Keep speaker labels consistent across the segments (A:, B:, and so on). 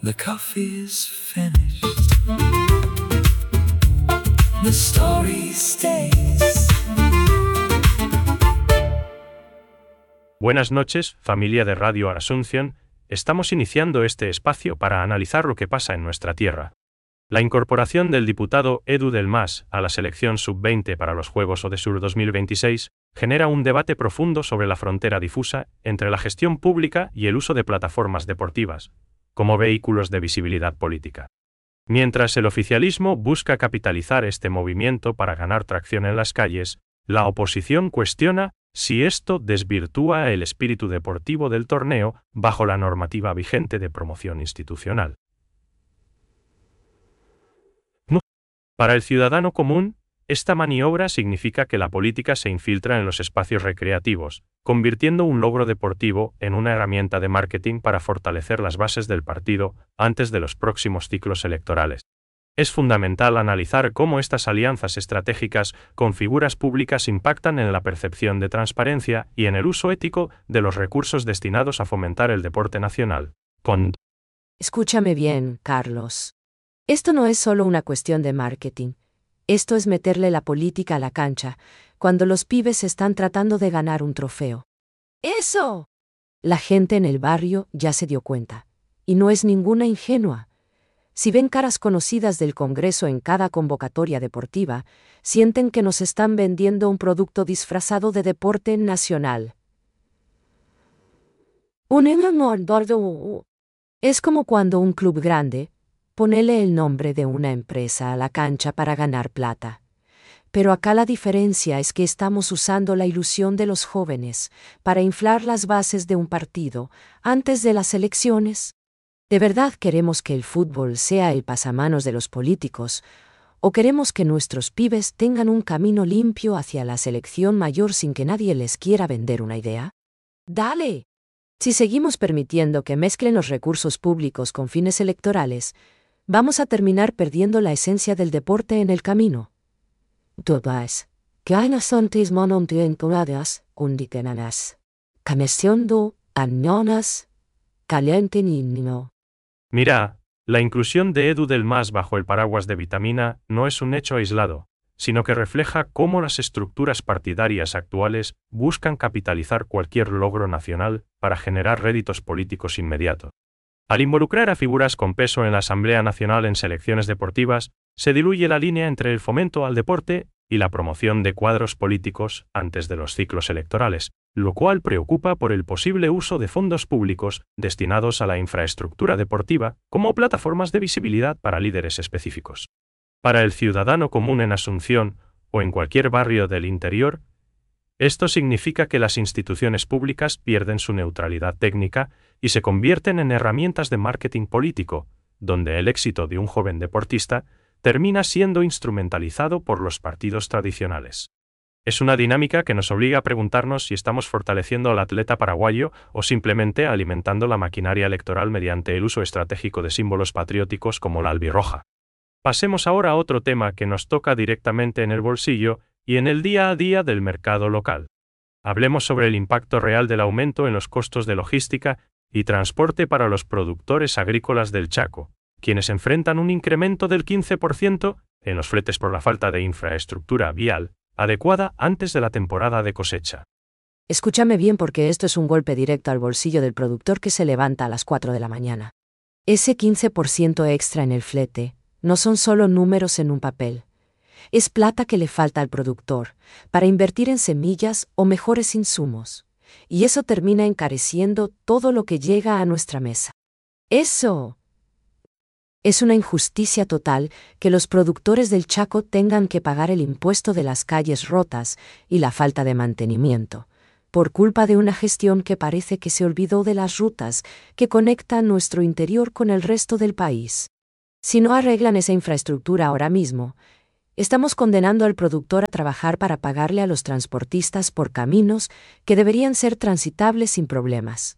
A: The coffee's finished. The story stays.
B: Buenas noches, familia de Radio Asunción. Estamos iniciando este espacio para analizar lo que pasa en nuestra tierra. La incorporación del diputado Edu del Mas a la selección sub-20 para los Juegos Odesur 2026 genera un debate profundo sobre la frontera difusa entre la gestión pública y el uso de plataformas deportivas, como vehículos de visibilidad política. Mientras el oficialismo busca capitalizar este movimiento para ganar tracción en las calles, la oposición cuestiona si esto desvirtúa el espíritu deportivo del torneo bajo la normativa vigente de promoción institucional. Para el ciudadano común, esta maniobra significa que la política se infiltra en los espacios recreativos, convirtiendo un logro deportivo en una herramienta de marketing para fortalecer las bases del partido antes de los próximos ciclos electorales. Es fundamental analizar cómo estas alianzas estratégicas con figuras públicas impactan en la percepción de transparencia y en el uso ético de los recursos destinados a fomentar el deporte nacional.
C: Escúchame bien, Carlos. Esto no es solo una cuestión de marketing. Esto es meterle la política a la cancha, cuando los pibes están tratando de ganar un trofeo. ¡Eso! La gente en el barrio ya se dio cuenta. Y no es ninguna ingenua. Si ven caras conocidas del Congreso en cada convocatoria deportiva, sienten que nos están vendiendo un producto disfrazado de deporte nacional. Es como cuando un club grande ponele el nombre de una empresa a la cancha para ganar plata. Pero acá la diferencia es que estamos usando la ilusión de los jóvenes para inflar las bases de un partido antes de las elecciones. ¿De verdad queremos que el fútbol sea el pasamanos de los políticos? ¿O queremos que nuestros pibes tengan un camino limpio hacia la selección mayor sin que nadie les quiera vender una idea? ¡Dale! Si seguimos permitiendo que mezclen los recursos públicos con fines electorales, vamos a terminar perdiendo la esencia del deporte en el camino. Todas, que hay naciones mononteenconadas, undigenadas, camesiendo, añonas, calienten y no.
B: Mira, la inclusión de Edu del Mas bajo el paraguas de Vitamina no es un hecho aislado, sino que refleja cómo las estructuras partidarias actuales buscan capitalizar cualquier logro nacional para generar réditos políticos inmediatos. Al involucrar a figuras con peso en la Asamblea Nacional en selecciones deportivas, se diluye la línea entre el fomento al deporte y la promoción de cuadros políticos antes de los ciclos electorales, lo cual preocupa por el posible uso de fondos públicos destinados a la infraestructura deportiva como plataformas de visibilidad para líderes específicos. Para el ciudadano común en Asunción o en cualquier barrio del interior, esto significa que las instituciones públicas pierden su neutralidad técnica y se convierten en herramientas de marketing político, donde el éxito de un joven deportista termina siendo instrumentalizado por los partidos tradicionales. Es una dinámica que nos obliga a preguntarnos si estamos fortaleciendo al atleta paraguayo o simplemente alimentando la maquinaria electoral mediante el uso estratégico de símbolos patrióticos como la albirroja. Pasemos ahora a otro tema que nos toca directamente en el bolsillo y en el día a día del mercado local. Hablemos sobre el impacto real del aumento en los costos de logística y transporte para los productores agrícolas del Chaco, quienes enfrentan un incremento del 15% en los fletes por la falta de infraestructura vial adecuada antes de la temporada de cosecha.
C: Escúchame bien porque esto es un golpe directo al bolsillo del productor que se levanta a las 4 de la mañana. Ese 15% extra en el flete no son solo números en un papel. Es plata que le falta al productor para invertir en semillas o mejores insumos. Y eso termina encareciendo todo lo que llega a nuestra mesa. ¡Eso! Es una injusticia total que los productores del Chaco tengan que pagar el impuesto de las calles rotas y la falta de mantenimiento, por culpa de una gestión que parece que se olvidó de las rutas que conectan nuestro interior con el resto del país. Si no arreglan esa infraestructura ahora mismo, estamos condenando al productor a trabajar para pagarle a los transportistas por caminos que deberían ser transitables sin problemas.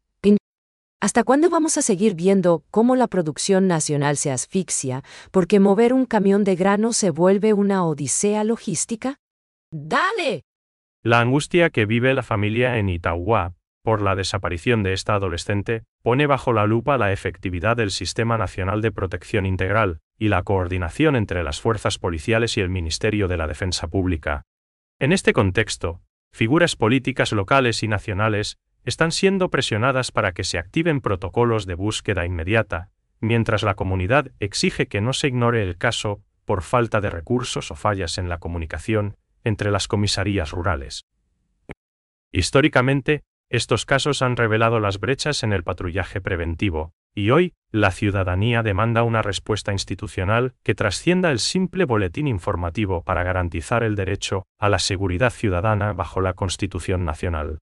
C: ¿Hasta cuándo vamos a seguir viendo cómo la producción nacional se asfixia porque mover un camión de grano se vuelve una odisea logística? ¡Dale!
B: La angustia que vive la familia en Itauguá por la desaparición de esta adolescente, pone bajo la lupa la efectividad del Sistema Nacional de Protección Integral y la coordinación entre las fuerzas policiales y el Ministerio de la Defensa Pública. En este contexto, figuras políticas locales y nacionales están siendo presionadas para que se activen protocolos de búsqueda inmediata, mientras la comunidad exige que no se ignore el caso por falta de recursos o fallas en la comunicación entre las comisarías rurales. Históricamente, estos casos han revelado las brechas en el patrullaje preventivo, y hoy, la ciudadanía demanda una respuesta institucional que trascienda el simple boletín informativo para garantizar el derecho a la seguridad ciudadana bajo la Constitución Nacional.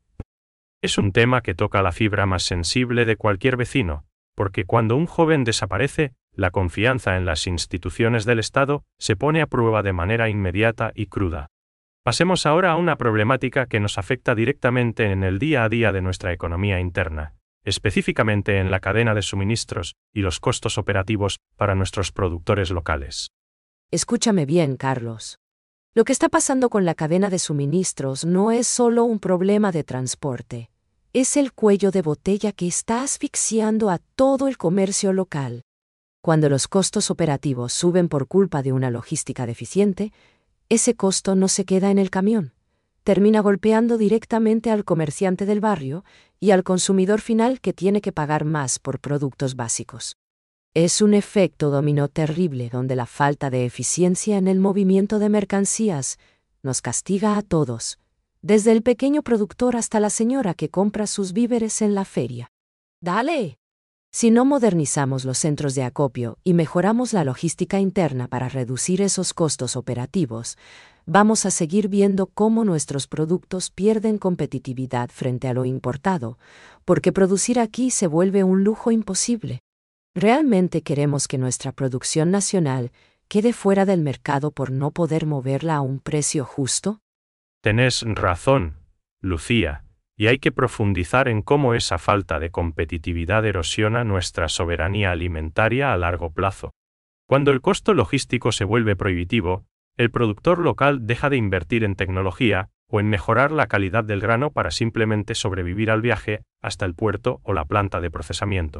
B: Es un tema que toca la fibra más sensible de cualquier vecino, porque cuando un joven desaparece, la confianza en las instituciones del Estado se pone a prueba de manera inmediata y cruda. Pasemos ahora a una problemática que nos afecta directamente en el día a día de nuestra economía interna, específicamente en la cadena de suministros y los costos operativos para nuestros productores locales.
C: Escúchame bien, Carlos. Lo que está pasando con la cadena de suministros no es solo un problema de transporte, es el cuello de botella que está asfixiando a todo el comercio local. Cuando los costos operativos suben por culpa de una logística deficiente, ese costo no se queda en el camión, termina golpeando directamente al comerciante del barrio y al consumidor final que tiene que pagar más por productos básicos. Es un efecto dominó terrible donde la falta de eficiencia en el movimiento de mercancías nos castiga a todos, desde el pequeño productor hasta la señora que compra sus víveres en la feria. ¡Dale! Si no modernizamos los centros de acopio y mejoramos la logística interna para reducir esos costos operativos, vamos a seguir viendo cómo nuestros productos pierden competitividad frente a lo importado, porque producir aquí se vuelve un lujo imposible. ¿Realmente queremos que nuestra producción nacional quede fuera del mercado por no poder moverla a un precio justo?
B: Tenés razón, Lucía. Y hay que profundizar en cómo esa falta de competitividad erosiona nuestra soberanía alimentaria a largo plazo. Cuando el costo logístico se vuelve prohibitivo, el productor local deja de invertir en tecnología o en mejorar la calidad del grano para simplemente sobrevivir al viaje hasta el puerto o la planta de procesamiento.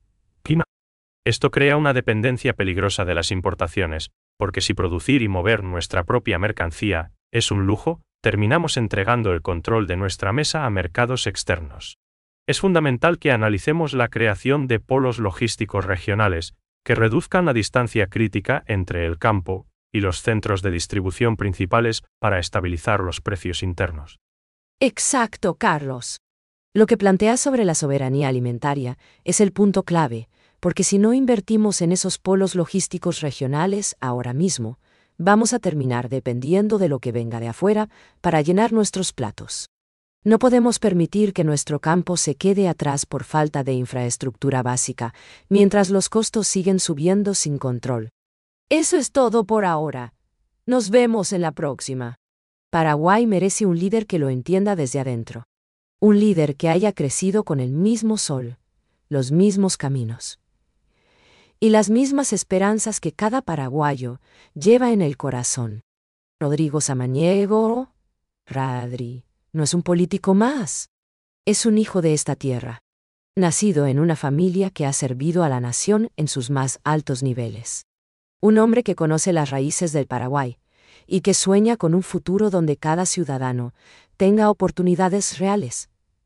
B: Esto crea una dependencia peligrosa de las importaciones, porque si producir y mover nuestra propia mercancía es un lujo, terminamos entregando el control de nuestra mesa a mercados externos. Es fundamental que analicemos la creación de polos logísticos regionales que reduzcan la distancia crítica entre el campo y los centros de distribución principales para estabilizar los precios internos.
C: Exacto, Carlos. Lo que planteas sobre la soberanía alimentaria es el punto clave, porque si no invertimos en esos polos logísticos regionales ahora mismo, vamos a terminar dependiendo de lo que venga de afuera para llenar nuestros platos. No podemos permitir que nuestro campo se quede atrás por falta de infraestructura básica, mientras los costos siguen subiendo sin control. Eso es todo por ahora. Nos vemos en la próxima. Paraguay merece un líder que lo entienda desde adentro. Un líder que haya crecido con el mismo sol, los mismos caminos y las mismas esperanzas que cada paraguayo lleva en el corazón. Rodrigo Samaniego, Radri, no es un político más. Es un hijo de esta tierra, nacido en una familia que ha servido a la nación en sus más altos niveles. Un hombre que conoce las raíces del Paraguay y que sueña con un futuro donde cada ciudadano tenga oportunidades reales.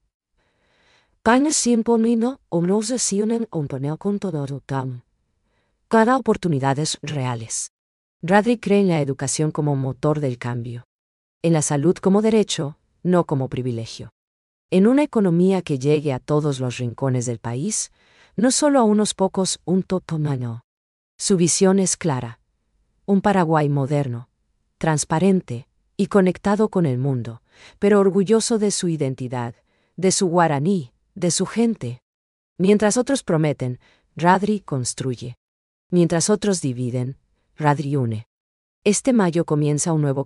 C: Cada oportunidades reales. Radri cree en la educación como motor del cambio. En la salud como derecho, no como privilegio. En una economía que llegue a todos los rincones del país, no solo a unos pocos, un totomano. Su visión es clara. Un Paraguay moderno, transparente y conectado con el mundo, pero orgulloso de su identidad, de su guaraní, de su gente. Mientras otros prometen, Radri construye. Mientras otros dividen, Radri une. Este mayo comienza un nuevo